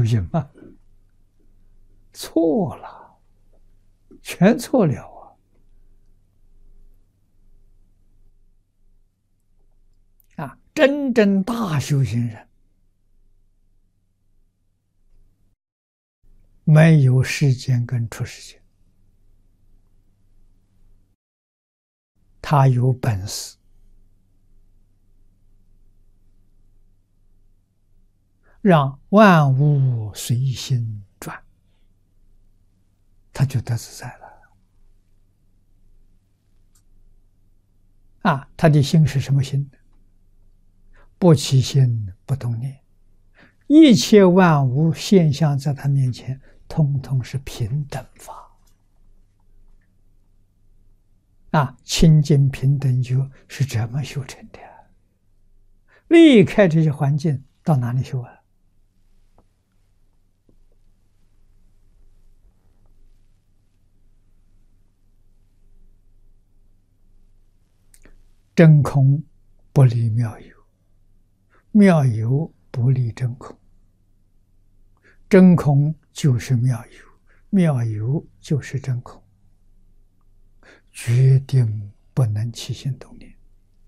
行吗？错了，全错了真正大修行人没有世间跟出世间，他有本事让万物随心转，他就得自在了。他的心是什么心？不起心，不动念，一切万物现象在他面前，通通是平等法。清净平等就是这么修成的。离开这些环境，到哪里修啊？真空不离妙有，妙有不离真空，真空就是妙有，妙有就是真空，决定不能起心动念。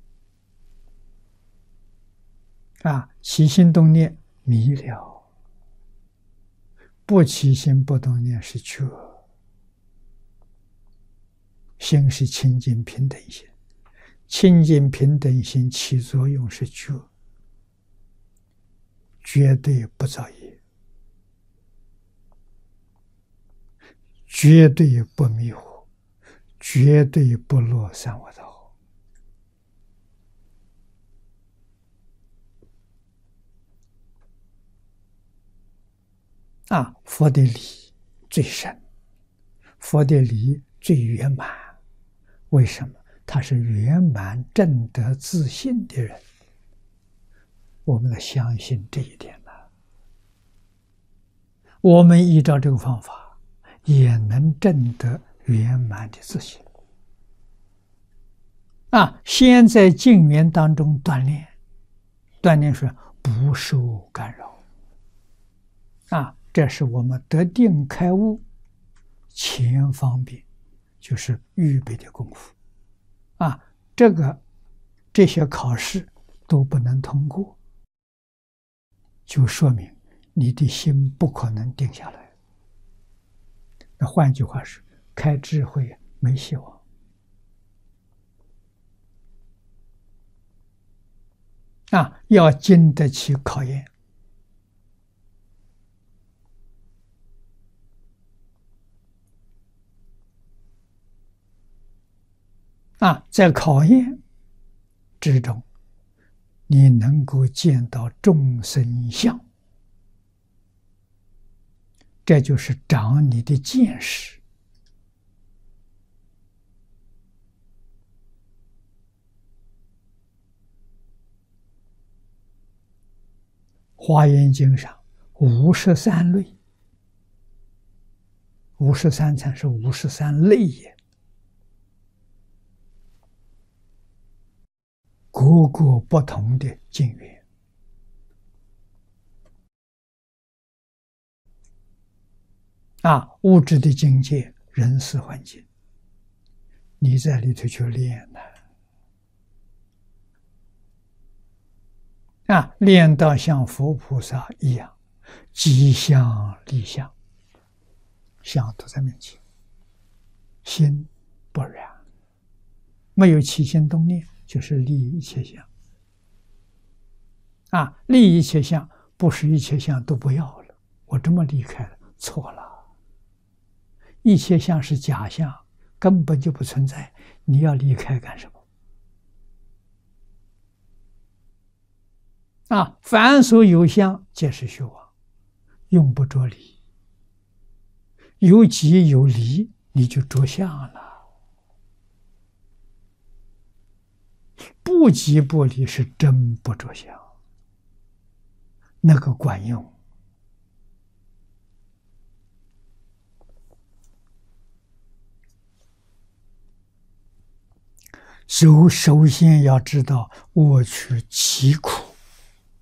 起心动念迷了，不起心不动念是觉，心是清净平等心，清净平等心起作用是觉，绝对不造业，绝对不迷惑，绝对不落三恶道。佛的理最深，佛的理最圆满。为什么？他是圆满正德自信的人，我们要相信这一点了。我们依照这个方法，也能证得圆满的自信。先在静缘当中锻炼，锻炼是不受干扰。这是我们得定开悟前方便，就是预备的功夫。这些考试都不能通过，就说明你的心不可能定下来。那换句话是，开智慧没希望。要经得起考验。在考验之中，你能够见到众生相，这就是长你的见识。华严经上53类，53参是53类也，各个不同的境缘。物质的境界，人事环境，你在里头去练练到像佛菩萨一样，即相立相，相都在面前，心不染，没有起心动念，就是立一切相。立一切相，不是一切相都不要了，我这么离开了，错了。一切相是假象，根本就不存在，你要离开干什么？凡所有相，皆是虚妄，用不着理。有即有离，你就着相了。不即不离是真不着相，那个管用。首先要知道我取其苦，